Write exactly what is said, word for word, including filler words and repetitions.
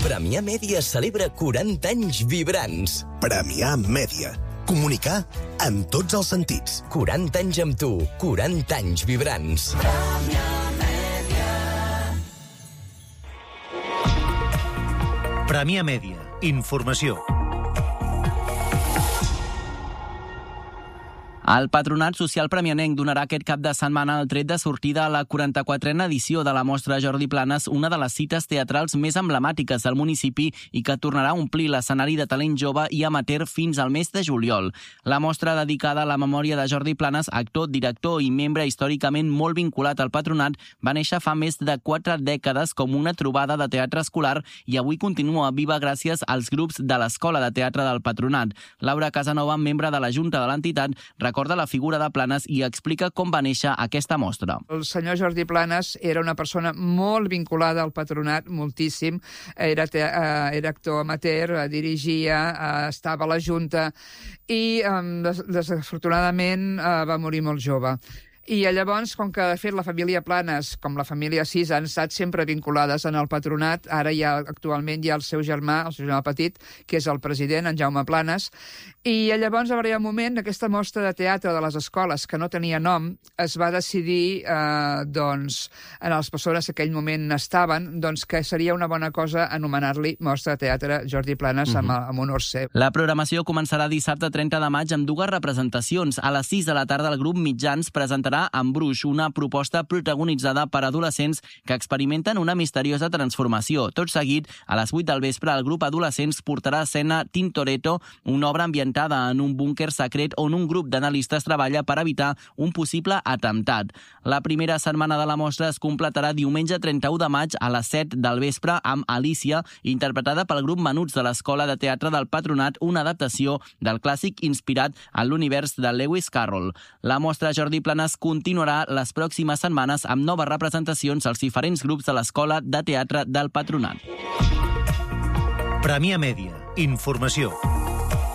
Premià Mèdia celebra quaranta anys vibrants. Premià Mèdia. Comunicar en tots els sentits. quaranta anys amb tu, quaranta anys vibrants. Premià Mèdia. Premià Mèdia. Informació. El Patronat Social Premianenc donarà aquest cap de setmana el tret de sortida a la quaranta-quatrena edició de la Mostra Jordi Planes, una de les cites teatrals més emblemàtiques del municipi i que tornarà a omplir l'escenari de talent jove i amateur fins al mes de juliol. La mostra, dedicada a la memòria de Jordi Planes, actor, director i membre històricament molt vinculat al Patronat, va néixer fa més de quatre dècades com una trobada de teatre escolar i avui continua viva gràcies als grups de l'Escola de Teatre del Patronat. Laura Casanova, membre de la Junta de l'entitat, recorda la figura de Planes i explica com va néixer aquesta mostra. El senyor Jordi Planes era una persona molt vinculada al Patronat, moltíssim. Era, te, uh, era actor amateur, uh, dirigia, uh, estava a la Junta i, um, des, desafortunadament, uh, va morir molt jove. I llavors, com que, de fet, la família Planes, com la família Sis, han estat sempre vinculades en el Patronat, ara ja actualment hi ha el seu germà, el seu germà petit, que és el president, en Jaume Planes, i llavors, a un moment, aquesta mostra de teatre de les escoles, que no tenia nom, es va decidir, eh, doncs, en les persones que en aquell moment estaven, doncs que seria una bona cosa anomenar-li Mostra de Teatre Jordi Planes mm-hmm. amb, amb honor seu. La programació començarà dissabte trenta de maig amb dues representacions. A les sis de la tarda el grup Mitjans presentarà En Bruix, una proposta protagonitzada per adolescents que experimenten una misteriosa transformació. Tot seguit, a les vuit del vespre, el grup Adolescents portarà a escena Tintoretto, una obra ambientada en un búnquer secret on un grup d'analistes treballa per evitar un possible atemptat. La primera setmana de la mostra es completarà diumenge trenta-u de maig a les set del vespre amb Alicia, interpretada pel grup Menuts de l'Escola de Teatre del Patronat, una adaptació del clàssic inspirat en l'univers de Lewis Carroll. La mostra Jordi Planes continuarà les pròximes setmanes amb noves representacions als diferents grups de l'Escola de Teatre del Patronat. Premià Mèdia. Informació.